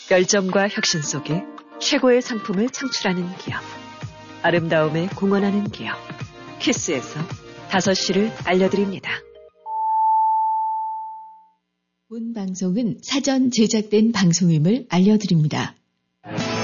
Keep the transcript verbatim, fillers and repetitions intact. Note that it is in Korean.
열정과 혁신 속에 최고의 상품을 창출하는 기업. 아름다움에 공헌하는 기업. 키스에서 다섯 시를 알려드립니다. 본 방송은 사전 제작된 방송임을 알려드립니다.